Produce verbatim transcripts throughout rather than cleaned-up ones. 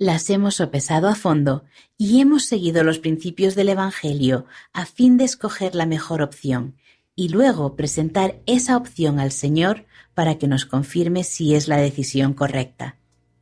Las hemos sopesado a fondo y hemos seguido los principios del Evangelio a fin de escoger la mejor opción y luego presentar esa opción al Señor para que nos confirme si es la decisión correcta.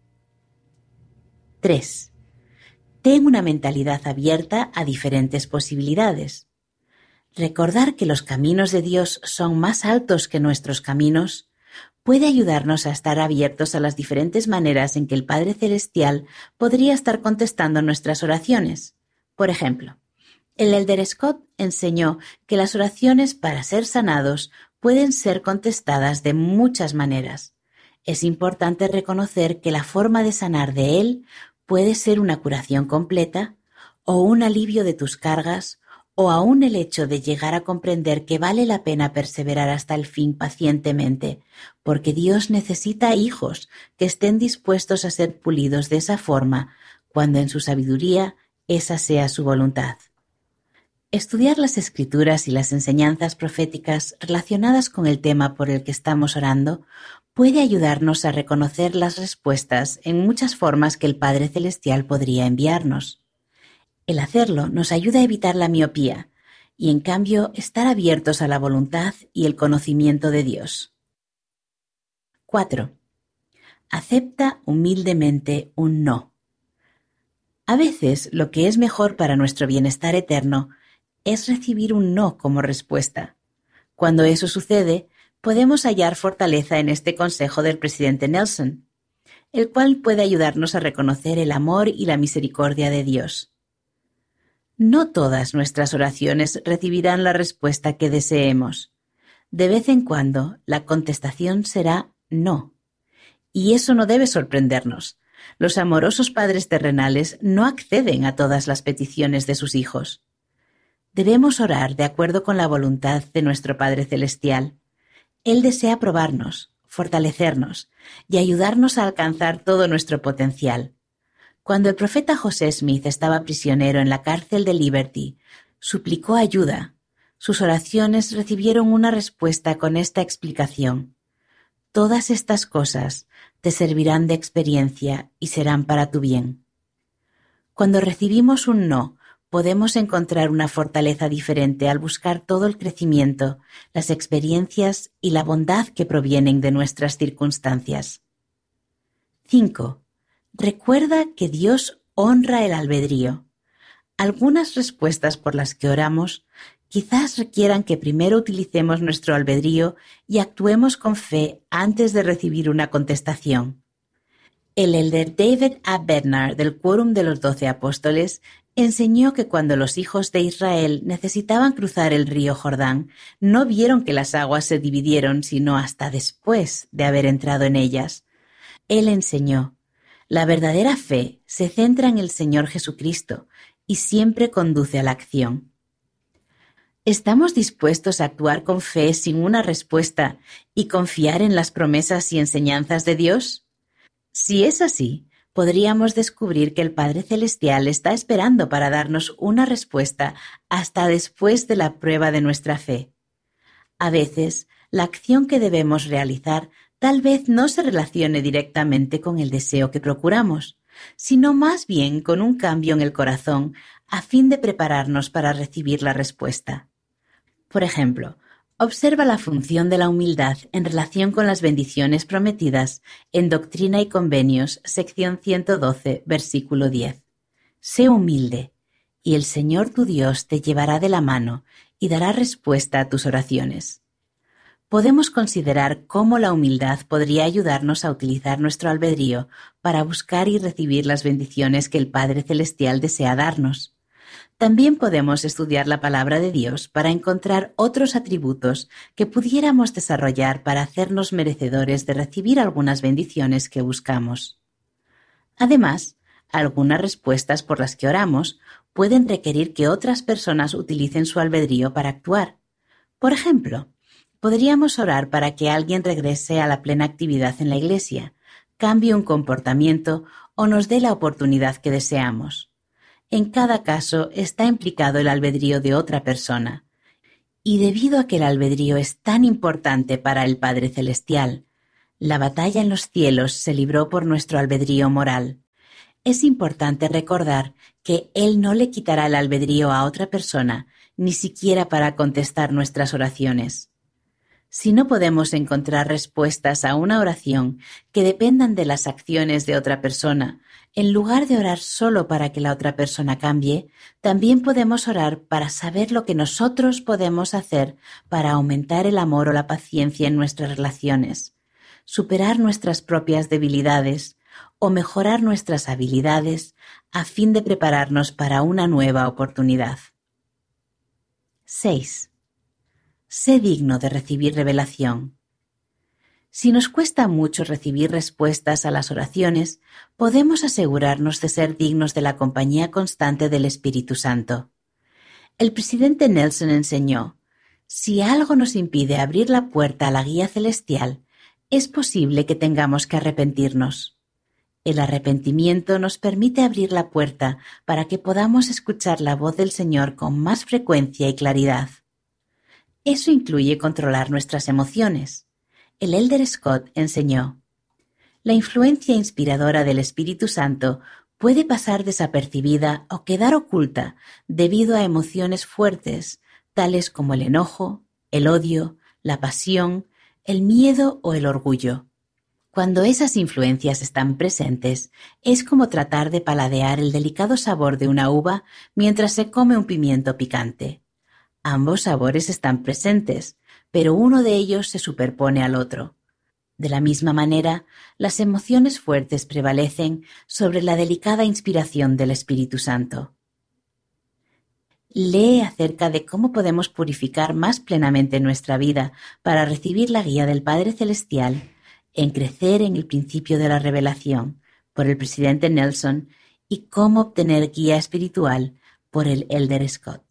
tres. Ten una mentalidad abierta a diferentes posibilidades. Recordar que los caminos de Dios son más altos que nuestros caminos puede ayudarnos a estar abiertos a las diferentes maneras en que el Padre Celestial podría estar contestando nuestras oraciones. Por ejemplo, el Elder Scott enseñó que las oraciones para ser sanados pueden ser contestadas de muchas maneras. Es importante reconocer que la forma de sanar de Él puede ser una curación completa, o un alivio de tus cargas, o aún el hecho de llegar a comprender que vale la pena perseverar hasta el fin pacientemente, porque Dios necesita hijos que estén dispuestos a ser pulidos de esa forma, cuando en su sabiduría esa sea su voluntad. Estudiar las Escrituras y las enseñanzas proféticas relacionadas con el tema por el que estamos orando puede ayudarnos a reconocer las respuestas en muchas formas que el Padre Celestial podría enviarnos. El hacerlo nos ayuda a evitar la miopía y, en cambio, estar abiertos a la voluntad y el conocimiento de Dios. cuatro. Acepta humildemente un no. A veces, lo que es mejor para nuestro bienestar eterno es recibir un no como respuesta. Cuando eso sucede, podemos hallar fortaleza en este consejo del presidente Nelson, el cual puede ayudarnos a reconocer el amor y la misericordia de Dios. No todas nuestras oraciones recibirán la respuesta que deseemos. De vez en cuando, la contestación será no. Y eso no debe sorprendernos. Los amorosos padres terrenales no acceden a todas las peticiones de sus hijos. Debemos orar de acuerdo con la voluntad de nuestro Padre Celestial. Él desea probarnos, fortalecernos y ayudarnos a alcanzar todo nuestro potencial. Cuando el profeta José Smith estaba prisionero en la cárcel de Liberty, suplicó ayuda. Sus oraciones recibieron una respuesta con esta explicación: todas estas cosas te servirán de experiencia y serán para tu bien. Cuando recibimos un no, podemos encontrar una fortaleza diferente al buscar todo el crecimiento, las experiencias y la bondad que provienen de nuestras circunstancias. cinco. Recuerda que Dios honra el albedrío. Algunas respuestas por las que oramos quizás requieran que primero utilicemos nuestro albedrío y actuemos con fe antes de recibir una contestación. El elder David A. Bednar del Quórum de los Doce Apóstoles enseñó que cuando los hijos de Israel necesitaban cruzar el río Jordán, no vieron que las aguas se dividieron sino hasta después de haber entrado en ellas. Él enseñó: la verdadera fe se centra en el Señor Jesucristo y siempre conduce a la acción. ¿Estamos dispuestos a actuar con fe sin una respuesta y confiar en las promesas y enseñanzas de Dios? Si es así, podríamos descubrir que el Padre Celestial está esperando para darnos una respuesta hasta después de la prueba de nuestra fe. A veces, la acción que debemos realizar tal vez no se relacione directamente con el deseo que procuramos, sino más bien con un cambio en el corazón a fin de prepararnos para recibir la respuesta. Por ejemplo, observa la función de la humildad en relación con las bendiciones prometidas en Doctrina y Convenios, sección ciento doce, versículo diez. Sé humilde, y el Señor tu Dios te llevará de la mano y dará respuesta a tus oraciones. Podemos considerar cómo la humildad podría ayudarnos a utilizar nuestro albedrío para buscar y recibir las bendiciones que el Padre Celestial desea darnos. También podemos estudiar la palabra de Dios para encontrar otros atributos que pudiéramos desarrollar para hacernos merecedores de recibir algunas bendiciones que buscamos. Además, algunas respuestas por las que oramos pueden requerir que otras personas utilicen su albedrío para actuar. Por ejemplo, podríamos orar para que alguien regrese a la plena actividad en la iglesia, cambie un comportamiento o nos dé la oportunidad que deseamos. En cada caso está implicado el albedrío de otra persona. Y debido a que el albedrío es tan importante para el Padre Celestial, la batalla en los cielos se libró por nuestro albedrío moral. Es importante recordar que Él no le quitará el albedrío a otra persona, ni siquiera para contestar nuestras oraciones. Si no podemos encontrar respuestas a una oración que dependan de las acciones de otra persona, en lugar de orar solo para que la otra persona cambie, también podemos orar para saber lo que nosotros podemos hacer para aumentar el amor o la paciencia en nuestras relaciones, superar nuestras propias debilidades o mejorar nuestras habilidades a fin de prepararnos para una nueva oportunidad. seis. Sé digno de recibir revelación. Si nos cuesta mucho recibir respuestas a las oraciones, podemos asegurarnos de ser dignos de la compañía constante del Espíritu Santo. El presidente Nelson enseñó: si algo nos impide abrir la puerta a la guía celestial, es posible que tengamos que arrepentirnos. El arrepentimiento nos permite abrir la puerta para que podamos escuchar la voz del Señor con más frecuencia y claridad. Eso incluye controlar nuestras emociones. El Elder Scott enseñó: la influencia inspiradora del Espíritu Santo puede pasar desapercibida o quedar oculta debido a emociones fuertes, tales como el enojo, el odio, la pasión, el miedo o el orgullo. Cuando esas influencias están presentes, es como tratar de paladear el delicado sabor de una uva mientras se come un pimiento picante. Ambos sabores están presentes, pero uno de ellos se superpone al otro. De la misma manera, las emociones fuertes prevalecen sobre la delicada inspiración del Espíritu Santo. Lee acerca de cómo podemos purificar más plenamente nuestra vida para recibir la guía del Padre Celestial en Crecer en el Principio de la Revelación, por el presidente Nelson, y Cómo obtener guía espiritual, por el Elder Scott.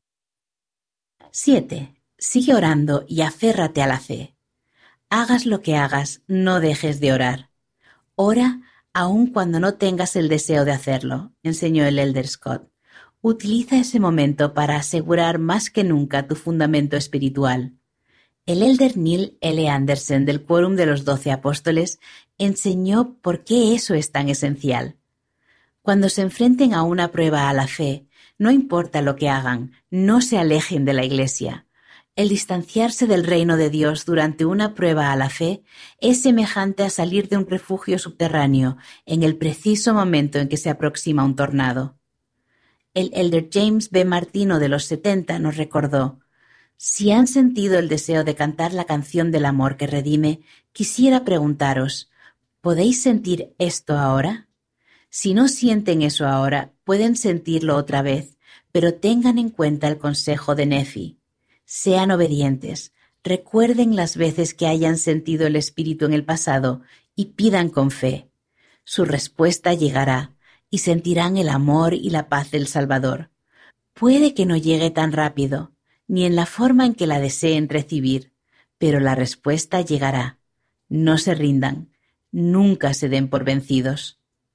siete. Sigue orando y aférrate a la fe. Hagas lo que hagas, no dejes de orar. Ora aun cuando no tengas el deseo de hacerlo, enseñó el Elder Scott. Utiliza ese momento para asegurar más que nunca tu fundamento espiritual. El Elder Neil L. Anderson del Quórum de los Doce Apóstoles enseñó por qué eso es tan esencial. Cuando se enfrenten a una prueba a la fe, no importa lo que hagan, no se alejen de la Iglesia. El distanciarse del reino de Dios durante una prueba a la fe es semejante a salir de un refugio subterráneo en el preciso momento en que se aproxima un tornado. El Elder James B. Martino de los setenta nos recordó: si han sentido el deseo de cantar la canción del amor que redime, quisiera preguntaros, ¿podéis sentir esto ahora? Si no sienten eso ahora, pueden sentirlo otra vez, pero tengan en cuenta el consejo de Nefi. Sean obedientes, recuerden las veces que hayan sentido el Espíritu en el pasado y pidan con fe. Su respuesta llegará y sentirán el amor y la paz del Salvador. Puede que no llegue tan rápido, ni en la forma en que la deseen recibir, pero la respuesta llegará. No se rindan, nunca se den por vencidos.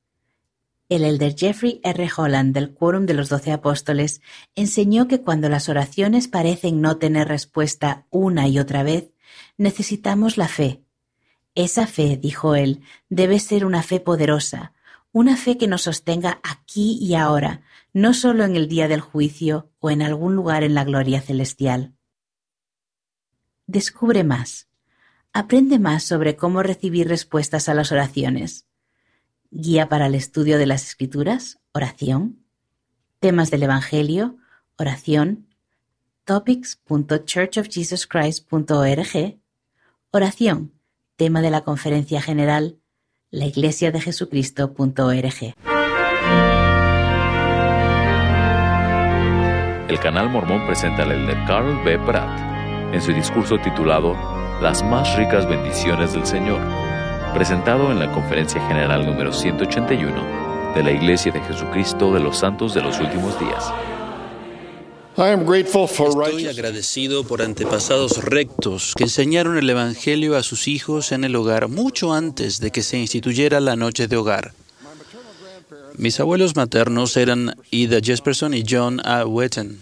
El Elder Jeffrey R. Holland del Quórum de los Doce Apóstoles enseñó que cuando las oraciones parecen no tener respuesta una y otra vez, necesitamos la fe. Esa fe, dijo él, debe ser una fe poderosa, una fe que nos sostenga aquí y ahora, no solo en el día del juicio o en algún lugar en la gloria celestial. Descubre más. Aprende más sobre cómo recibir respuestas a las oraciones. Guía para el estudio de las Escrituras, oración. Temas del Evangelio, oración. topics punto church of jesus christ punto org. Oración. Tema de la conferencia general, la iglesia de jesucristo punto org. El Canal Mormón presenta al Elder Carl B. Pratt en su discurso titulado Las más ricas bendiciones del Señor, presentado en la Conferencia General número ciento ochenta y uno de la Iglesia de Jesucristo de los Santos de los Últimos Días. Estoy agradecido por antepasados rectos que enseñaron el Evangelio a sus hijos en el hogar mucho antes de que se instituyera la noche de hogar. Mis abuelos maternos eran Ida Jesperson y John A. Wheaton,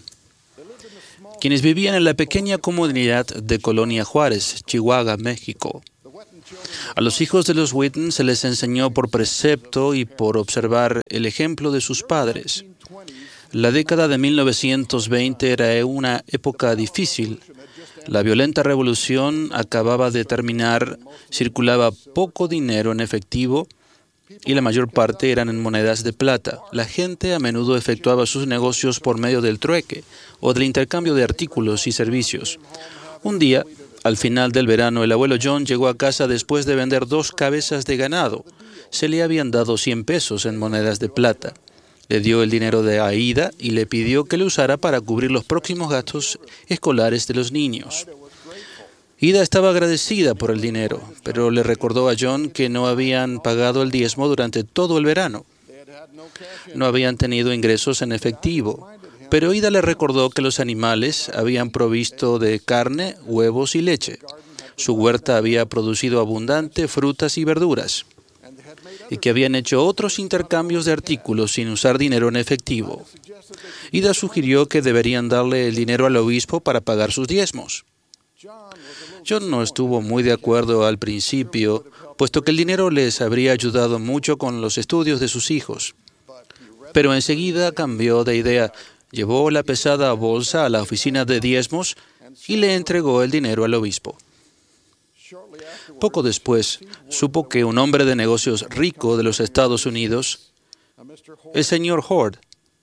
quienes vivían en la pequeña comunidad de Colonia Juárez, Chihuahua, México. A los hijos de los Witten se les enseñó por precepto y por observar el ejemplo de sus padres. La década de mil novecientos veinte era una época difícil. La violenta revolución acababa de terminar, circulaba poco dinero en efectivo y la mayor parte eran en monedas de plata. La gente a menudo efectuaba sus negocios por medio del trueque o del intercambio de artículos y servicios. Un día, al final del verano, el abuelo John llegó a casa después de vender dos cabezas de ganado. Se le habían dado cien pesos en monedas de plata. Le dio el dinero de Aida y le pidió que lo usara para cubrir los próximos gastos escolares de los niños. Ida estaba agradecida por el dinero, pero le recordó a John que no habían pagado el diezmo durante todo el verano. No habían tenido ingresos en efectivo, pero Ida le recordó que los animales habían provisto de carne, huevos y leche. Su huerta había producido abundante frutas y verduras, y que habían hecho otros intercambios de artículos sin usar dinero en efectivo. Ida sugirió que deberían darle el dinero al obispo para pagar sus diezmos. John no estuvo muy de acuerdo al principio, puesto que el dinero les habría ayudado mucho con los estudios de sus hijos. Pero enseguida cambió de idea, llevó la pesada bolsa a la oficina de diezmos y le entregó el dinero al obispo. Poco después, supo que un hombre de negocios rico de los Estados Unidos, el señor Hord,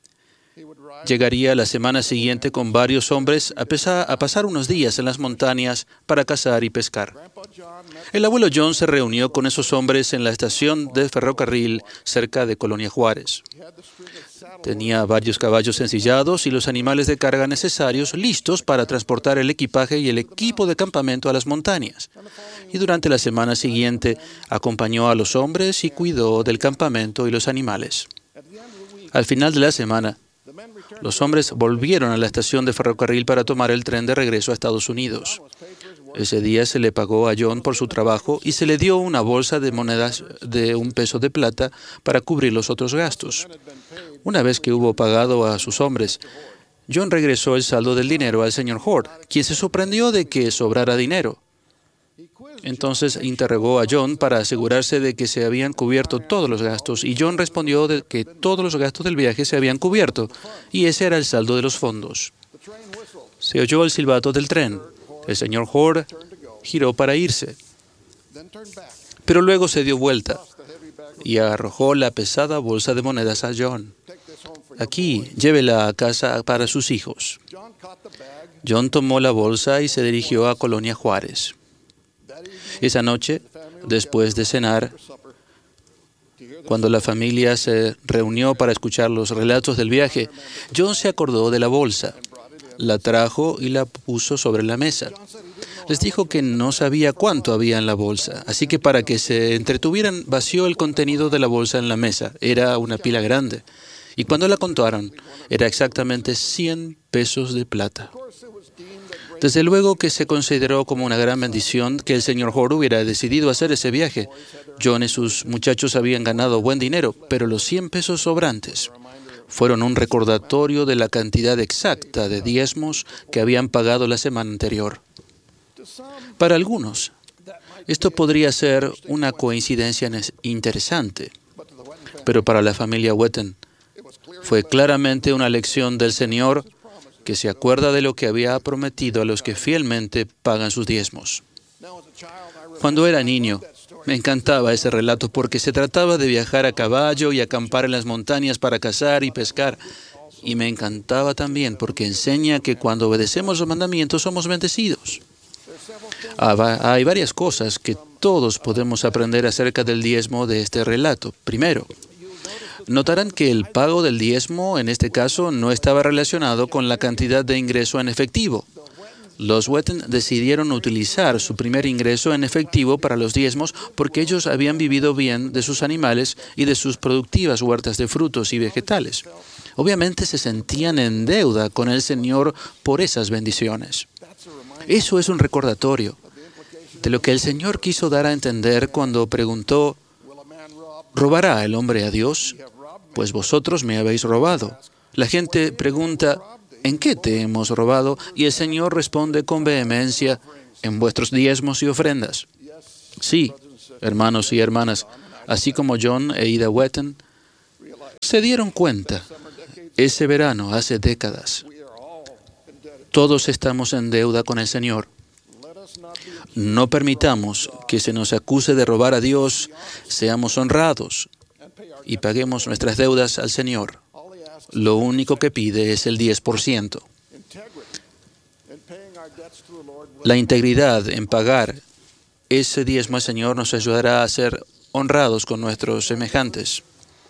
llegaría la semana siguiente con varios hombres a, pesar, a pasar unos días en las montañas para cazar y pescar. El abuelo John se reunió con esos hombres en la estación de ferrocarril cerca de Colonia Juárez. Tenía varios caballos ensillados y los animales de carga necesarios listos para transportar el equipaje y el equipo de campamento a las montañas. Y durante la semana siguiente acompañó a los hombres y cuidó del campamento y los animales. Al final de la semana, los hombres volvieron a la estación de ferrocarril para tomar el tren de regreso a Estados Unidos. Ese día se le pagó a John por su trabajo y se le dio una bolsa de monedas de un peso de plata para cubrir los otros gastos. Una vez que hubo pagado a sus hombres, John regresó el saldo del dinero al señor Hord, quien se sorprendió de que sobrara dinero. Entonces interrogó a John para asegurarse de que se habían cubierto todos los gastos, y John respondió de que todos los gastos del viaje se habían cubierto, y ese era el saldo de los fondos. Se oyó el silbato del tren. El señor Hord giró para irse, pero luego se dio vuelta y arrojó la pesada bolsa de monedas a John. Aquí, llévela a casa para sus hijos. John tomó la bolsa y se dirigió a Colonia Juárez. Esa noche, después de cenar, cuando la familia se reunió para escuchar los relatos del viaje, John se acordó de la bolsa, la trajo y la puso sobre la mesa. Les dijo que no sabía cuánto había en la bolsa, así que para que se entretuvieran, vació el contenido de la bolsa en la mesa. Era una pila grande. Y cuando la contaron, era exactamente cien pesos de plata. Desde luego que se consideró como una gran bendición que el señor Hord hubiera decidido hacer ese viaje. John y sus muchachos habían ganado buen dinero, pero los cien pesos sobrantes fueron un recordatorio de la cantidad exacta de diezmos que habían pagado la semana anterior. Para algunos, esto podría ser una coincidencia interesante, pero para la familia Witten fue claramente una lección del Señor que se acuerda de lo que había prometido a los que fielmente pagan sus diezmos. Cuando era niño, me encantaba ese relato porque se trataba de viajar a caballo y acampar en las montañas para cazar y pescar. Y me encantaba también porque enseña que cuando obedecemos los mandamientos somos bendecidos. Hay varias cosas que todos podemos aprender acerca del diezmo de este relato. Primero, notarán que el pago del diezmo, en este caso, no estaba relacionado con la cantidad de ingreso en efectivo. Los Witten decidieron utilizar su primer ingreso en efectivo para los diezmos porque ellos habían vivido bien de sus animales y de sus productivas huertas de frutos y vegetales. Obviamente se sentían en deuda con el Señor por esas bendiciones. Eso es un recordatorio de lo que el Señor quiso dar a entender cuando preguntó: ¿robará el hombre a Dios? Pues vosotros me habéis robado. La gente pregunta: ¿en qué te hemos robado? Y el Señor responde con vehemencia: en vuestros diezmos y ofrendas. Sí, hermanos y hermanas, así como John e Ida Wetton, se dieron cuenta ese verano, hace décadas. Todos estamos en deuda con el Señor. No permitamos que se nos acuse de robar a Dios. Seamos honrados y paguemos nuestras deudas al Señor. Lo único que pide es el diez por ciento. La integridad en pagar ese diezmo al Señor nos ayudará a ser honrados con nuestros semejantes.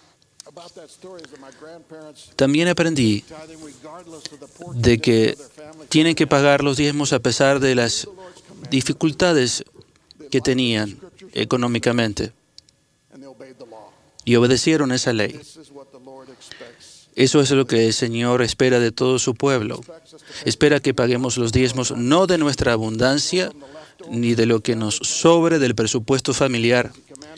También aprendí de que tienen que pagar los diezmos a pesar de las dificultades que tenían económicamente y obedecieron esa ley. Eso es lo que el Señor espera de todo su pueblo. Espera que paguemos los diezmos no de nuestra abundancia ni de lo que nos sobre del presupuesto familiar,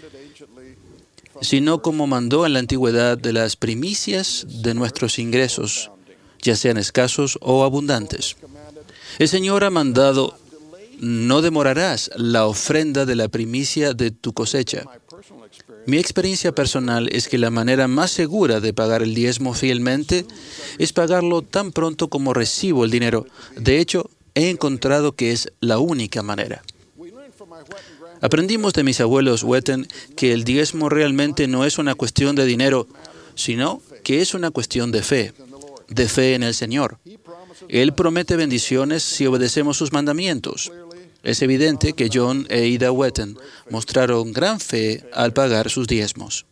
sino como mandó en la antigüedad, de las primicias de nuestros ingresos, ya sean escasos o abundantes. El Señor ha mandado: no demorarás la ofrenda de la primicia de tu cosecha. Mi experiencia personal es que la manera más segura de pagar el diezmo fielmente es pagarlo tan pronto como recibo el dinero. De hecho, he encontrado que es la única manera. Aprendimos de mis abuelos Wetton que el diezmo realmente no es una cuestión de dinero, sino que es una cuestión de fe, de fe en el Señor. Él promete bendiciones si obedecemos sus mandamientos. Es evidente que John e Ida Wetton mostraron gran fe al pagar sus diezmos.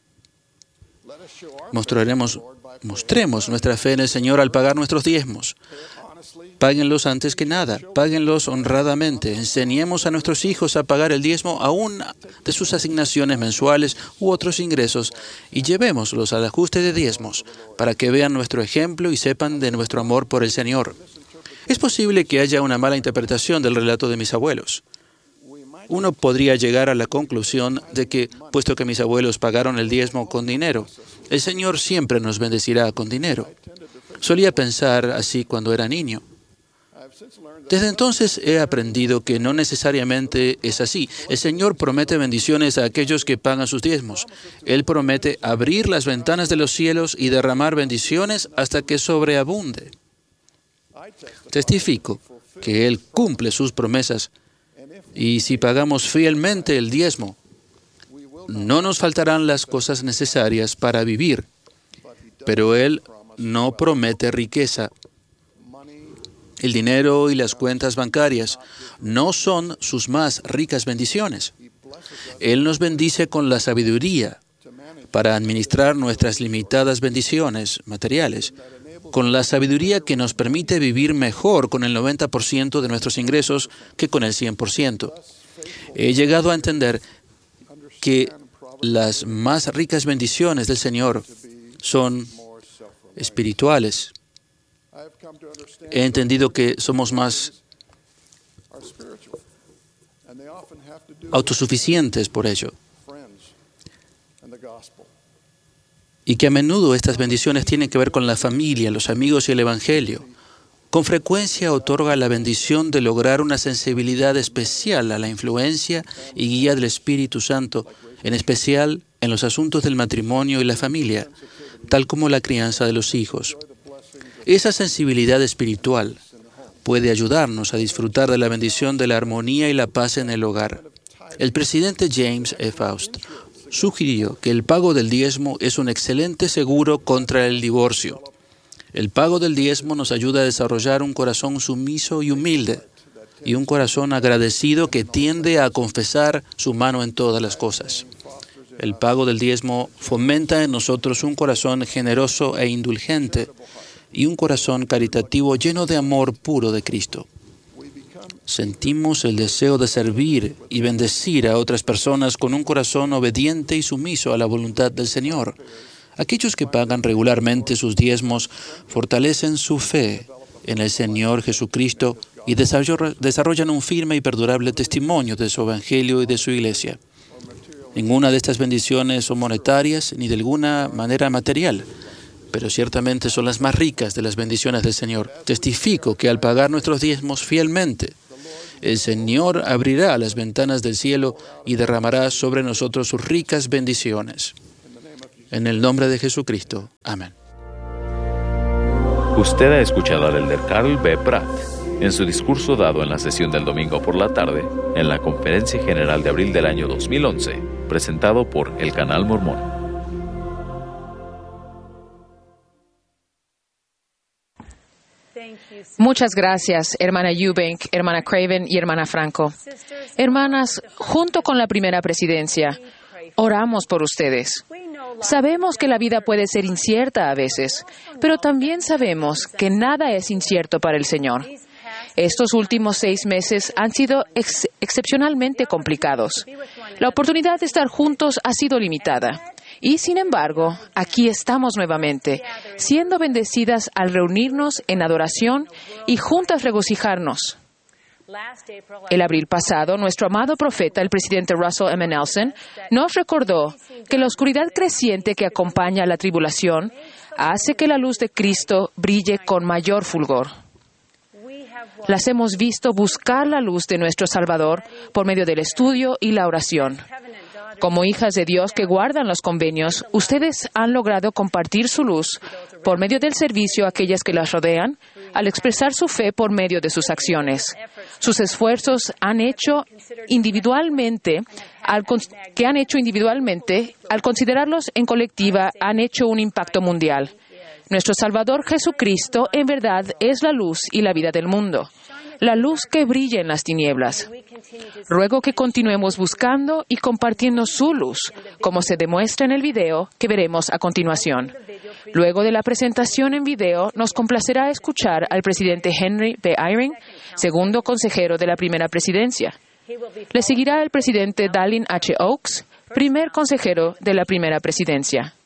Mostraremos, mostremos nuestra fe en el Señor al pagar nuestros diezmos. Páguenlos antes que nada, páguenlos honradamente. Enseñemos a nuestros hijos a pagar el diezmo aún de sus asignaciones mensuales u otros ingresos y llevémoslos al ajuste de diezmos para que vean nuestro ejemplo y sepan de nuestro amor por el Señor. Es posible que haya una mala interpretación del relato de mis abuelos. Uno podría llegar a la conclusión de que, puesto que mis abuelos pagaron el diezmo con dinero, el Señor siempre nos bendecirá con dinero. Solía pensar así cuando era niño. Desde entonces he aprendido que no necesariamente es así. El Señor promete bendiciones a aquellos que pagan sus diezmos. Él promete abrir las ventanas de los cielos y derramar bendiciones hasta que sobreabunde. Testifico que Él cumple sus promesas y si pagamos fielmente el diezmo, no nos faltarán las cosas necesarias para vivir, pero Él no promete riqueza. El dinero y las cuentas bancarias no son sus más ricas bendiciones. Él nos bendice con la sabiduría para administrar nuestras limitadas bendiciones materiales, con la sabiduría que nos permite vivir mejor con el noventa por ciento de nuestros ingresos que con el cien por ciento. He llegado a entender que las más ricas bendiciones del Señor son espirituales. He entendido que somos más autosuficientes por ello. Y que a menudo estas bendiciones tienen que ver con la familia, los amigos y el Evangelio. Con frecuencia otorga la bendición de lograr una sensibilidad especial a la influencia y guía del Espíritu Santo, en especial en los asuntos del matrimonio y la familia, tal como la crianza de los hijos. Esa sensibilidad espiritual puede ayudarnos a disfrutar de la bendición de la armonía y la paz en el hogar. El presidente James E. Faust sugirió que el pago del diezmo es un excelente seguro contra el divorcio. El pago del diezmo nos ayuda a desarrollar un corazón sumiso y humilde, y un corazón agradecido que tiende a confesar su mano en todas las cosas. El pago del diezmo fomenta en nosotros un corazón generoso e indulgente, y un corazón caritativo lleno de amor puro de Cristo. Sentimos el deseo de servir y bendecir a otras personas con un corazón obediente y sumiso a la voluntad del Señor. Aquellos que pagan regularmente sus diezmos fortalecen su fe en el Señor Jesucristo y desarrollan un firme y perdurable testimonio de su Evangelio y de su Iglesia. Ninguna de estas bendiciones son monetarias ni de alguna manera material, pero ciertamente son las más ricas de las bendiciones del Señor. Testifico que al pagar nuestros diezmos fielmente, El Señor abrirá las ventanas del cielo y derramará sobre nosotros sus ricas bendiciones. En el nombre de Jesucristo. Amén. Usted ha escuchado al elder Carl B. Pratt en su discurso dado en la sesión del domingo por la tarde en la Conferencia General de abril del año dos mil once, presentado por el Canal Mormón. Muchas gracias, hermana Eubank, hermana Craven y hermana Franco. Hermanas, junto con la primera presidencia, oramos por ustedes. Sabemos que la vida puede ser incierta a veces, pero también sabemos que nada es incierto para el Señor. Estos últimos seis meses han sido ex- excepcionalmente complicados. La oportunidad de estar juntos ha sido limitada. Y, sin embargo, aquí estamos nuevamente, siendo bendecidas al reunirnos en adoración y juntas regocijarnos. El abril pasado, nuestro amado profeta, el presidente Russell M. Nelson, nos recordó que la oscuridad creciente que acompaña a la tribulación hace que la luz de Cristo brille con mayor fulgor. Las hemos visto buscar la luz de nuestro Salvador por medio del estudio y la oración. Como hijas de Dios que guardan los convenios, ustedes han logrado compartir su luz por medio del servicio a aquellas que las rodean, al expresar su fe por medio de sus acciones. Sus esfuerzos han hecho individualmente, al con- que han hecho individualmente, al considerarlos en colectiva, han hecho un impacto mundial. Nuestro Salvador Jesucristo, en verdad, es la luz y la vida del mundo, la luz que brilla en las tinieblas. Ruego que continuemos buscando y compartiendo su luz, como se demuestra en el video que veremos a continuación. Luego de la presentación en video, nos complacerá escuchar al presidente Henry B. Eyring, segundo consejero de la primera presidencia. Le seguirá el presidente Dallin H. Oaks, primer consejero de la primera presidencia.